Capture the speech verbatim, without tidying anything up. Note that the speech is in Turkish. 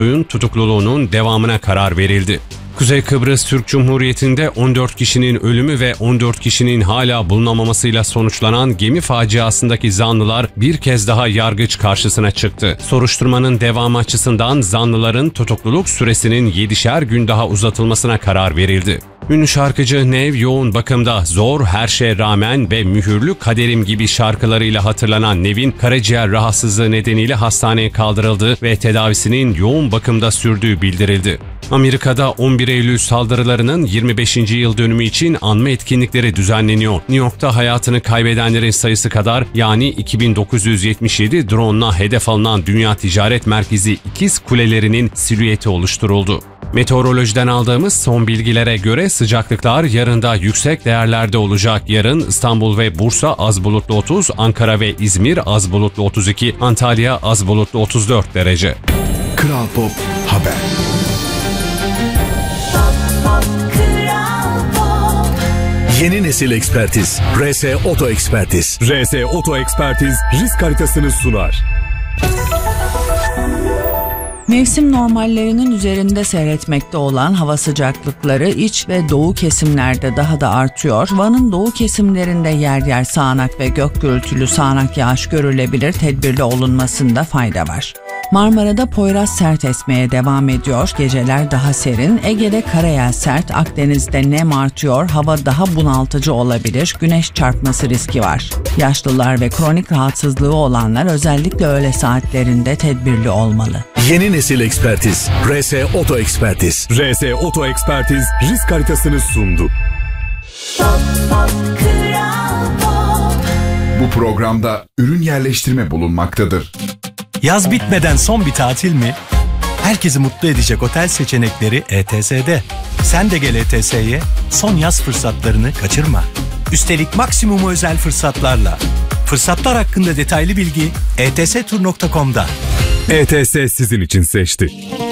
tutukluluğunun devamına karar verildi. Kuzey Kıbrıs Türk Cumhuriyeti'nde on dört kişinin ölümü ve on dört kişinin hala bulunamamasıyla sonuçlanan gemi faciasındaki zanlılar bir kez daha yargıç karşısına çıktı. Soruşturmanın devamı açısından zanlıların tutukluluk süresinin yedişer gün daha uzatılmasına karar verildi. Ünlü şarkıcı Nev yoğun bakımda. Zor her şeye rağmen ve Mühürlü Kaderim gibi şarkılarıyla hatırlanan Nev'in karaciğer rahatsızlığı nedeniyle hastaneye kaldırıldı ve tedavisinin yoğun bakımda sürdüğü bildirildi. Amerika'da on bir Eylül saldırılarının yirmi beşinci yıl dönümü için anma etkinlikleri düzenleniyor. New York'ta hayatını kaybedenlerin sayısı kadar, yani iki bin dokuz yüz yetmiş yedi drone'la hedef alınan Dünya Ticaret Merkezi İkiz Kulelerinin silüeti oluşturuldu. Meteorolojiden aldığımız son bilgilere göre sıcaklıklar yarın da yüksek değerlerde olacak. Yarın İstanbul ve Bursa az bulutlu otuz, Ankara ve İzmir az bulutlu otuz iki, Antalya az bulutlu otuz dört derece. Kral Pop Haber. Yeni nesil ekspertiz. R S Oto Ekspertiz. R S Oto Ekspertiz risk haritasını sunar. Mevsim normallerinin üzerinde seyretmekte olan hava sıcaklıkları iç ve doğu kesimlerde daha da artıyor. Van'ın doğu kesimlerinde yer yer sağanak ve gök gürültülü sağanak yağış görülebilir, tedbirli olunmasında fayda var. Marmara'da Poyraz sert esmeye devam ediyor. Geceler daha serin. Ege'de karayel sert. Akdeniz'de nem artıyor. Hava daha bunaltıcı olabilir. Güneş çarpması riski var. Yaşlılar ve kronik rahatsızlığı olanlar özellikle öğle saatlerinde tedbirli olmalı. Yeni nesil ekspertiz. R S Oto Ekspertiz. R S Oto Ekspertiz risk haritasını sundu. Pop, pop, Kral Pop. Bu programda ürün yerleştirme bulunmaktadır. Yaz bitmeden son bir tatil mi? Herkesi mutlu edecek otel seçenekleri E T S'de. Sen de gel E T S'ye, son yaz fırsatlarını kaçırma. Üstelik maksimum özel fırsatlarla. Fırsatlar hakkında detaylı bilgi e t s tur nokta com'da. E T S sizin için seçti.